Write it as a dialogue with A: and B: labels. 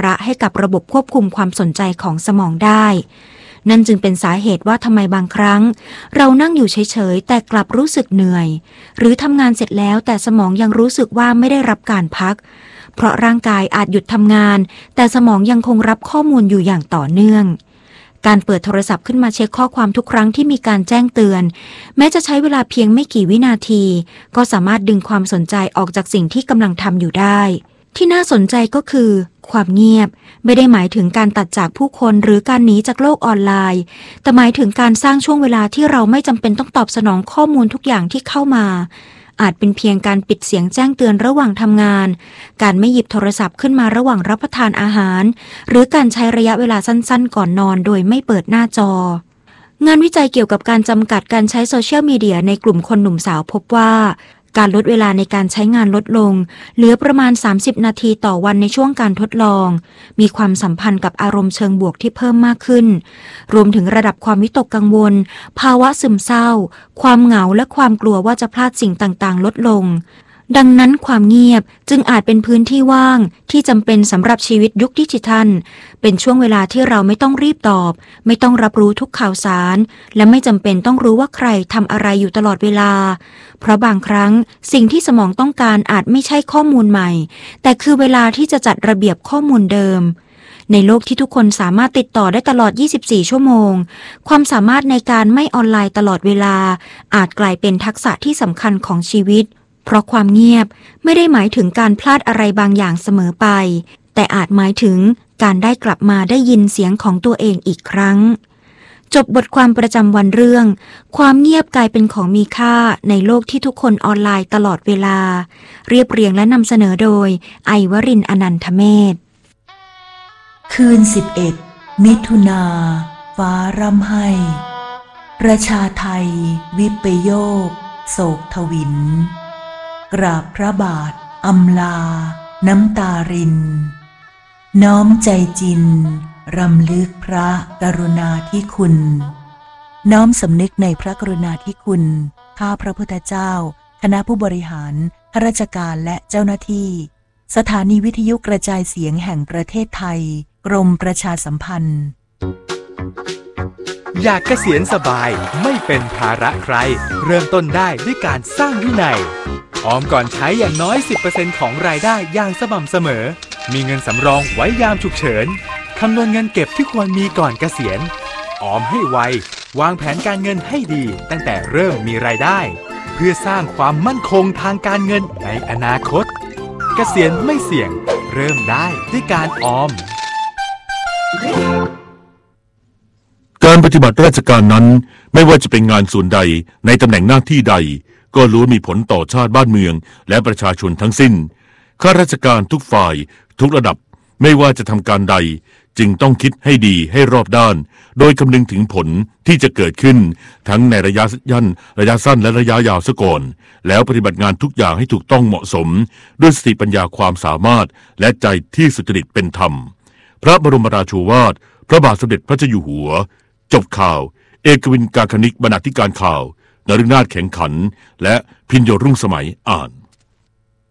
A: ระให้กับระบบควบคุมความสนใจของสมองได้นั่นจึงเป็นสาเหตุว่าทำไมบางครั้งเรานั่งอยู่เฉยๆแต่กลับรู้สึกเหนื่อยหรือทำงานเสร็จแล้วแต่สมองยังรู้สึกว่าไม่ได้รับการพักเพราะร่างกายอาจหยุดทำงานแต่สมองยังคงรับข้อมูลอยู่อย่างต่อเนื่องการเปิดโทรศัพท์ขึ้นมาเช็คข้อความทุกครั้งที่มีการแจ้งเตือนแม้จะใช้เวลาเพียงไม่กี่วินาทีก็สามารถดึงความสนใจออกจากสิ่งที่กำลังทำอยู่ได้ที่น่าสนใจก็คือความเงียบไม่ได้หมายถึงการตัดจากผู้คนหรือการหนีจากโลกออนไลน์แต่หมายถึงการสร้างช่วงเวลาที่เราไม่จำเป็นต้องตอบสนองข้อมูลทุกอย่างที่เข้ามาอาจเป็นเพียงการปิดเสียงแจ้งเตือนระหว่างทำงานการไม่หยิบโทรศัพท์ขึ้นมาระหว่างรับประทานอาหารหรือการใช้ระยะเวลาสั้นๆก่อนนอนโดยไม่เปิดหน้าจองานวิจัยเกี่ยวกับการจำกัดการใช้โซเชียลมีเดียในกลุ่มคนหนุ่มสาวพบว่าการลดเวลาในการใช้งานลดลงเหลือประมาณ30นาทีต่อวันในช่วงการทดลองมีความสัมพันธ์กับอารมณ์เชิงบวกที่เพิ่มมากขึ้นรวมถึงระดับความวิตกกังวลภาวะซึมเศร้าความเหงาและความกลัวว่าจะพลาดสิ่งต่างๆลดลงดังนั้นความเงียบจึงอาจเป็นพื้นที่ว่างที่จำเป็นสำหรับชีวิตยุคดิจิทัลเป็นช่วงเวลาที่เราไม่ต้องรีบตอบไม่ต้องรับรู้ทุกข่าวสารและไม่จำเป็นต้องรู้ว่าใครทำอะไรอยู่ตลอดเวลาเพราะบางครั้งสิ่งที่สมองต้องการอาจไม่ใช่ข้อมูลใหม่แต่คือเวลาที่จะจัดระเบียบข้อมูลเดิมในโลกที่ทุกคนสามารถติดต่อได้ตลอด24ชั่วโมงความสามารถในการไม่ออนไลน์ตลอดเวลาอาจกลายเป็นทักษะที่สำคัญของชีวิตเพราะความเงียบไม่ได้หมายถึงการพลาดอะไรบางอย่างเสมอไปแต่อาจหมายถึงการได้กลับมาได้ยินเสียงของตัวเองอีกครั้งจบบทความประจำวันเรื่องความเงียบกลายเป็นของมีค่าในโลกที่ทุกคนออนไลน์ตลอดเวลาเรียบเรียงและนำเสนอโดยไอวรินทร์อนันทเมธ
B: คืน11มิถุนาฟ้าร่ำไห้ประชาไทยวิปโยคโศกทวินกราบพระบาทอำลาน้ำตารินน้อมใจจินรำลึกพระกรุณาธิคุณน้อมสำนึกในพระกรุณาธิคุณข้าพระพุทธเจ้าคณะผู้บริหารข้าราชการและเจ้าหน้าที่สถานีวิทยุกระจายเสียงแห่งประเทศไทยกรมประชาสัมพันธ์
C: อยากเกษียณสบายไม่เป็นภาระใครเริ่มต้นได้ด้วยการสร้างวินัยออมก่อนใช้อย่างน้อย 10% ของรายได้อย่างสม่ำเสมอมีเงินสำรองไว้ยามฉุกเฉินคำนวณเงินเก็บที่ควรมีก่อนเกษียณออมให้ไววางแผนการเงินให้ดีตั้งแต่เริ่มมีรายได้เพื่อสร้างความมั่นคงทางการเงินในอนาคตเกษียณไม่เสี่ยงเริ่มได้ด้วยการออม
D: การปฏิบัติราชการนั้นไม่ว่าจะเป็นงานส่วนใดในตำแหน่งหน้าที่ใดก็ล้วนมีผลต่อชาติบ้านเมืองและประชาชนทั้งสิ้นข้าราชการทุกฝ่ายทุกระดับไม่ว่าจะทำการใดจึงต้องคิดให้ดีให้รอบด้านโดยคำนึงถึงผลที่จะเกิดขึ้นทั้งในระยะสั้นและระยะยาวซะก่อนแล้วปฏิบัติงานทุกอย่างให้ถูกต้องเหมาะสมด้วยสติปัญญาความสามารถและใจที่สุจริตเป็นธรรมพระบรมราโชวาทพระบาทสมเด็จพระเจ้าอยู่หัวจบข่าวเอกวิน กาคณิกบรรณาธิการข่าวนฤนาถแข็งขันและพิญโยรุ่งสมัยอ่าน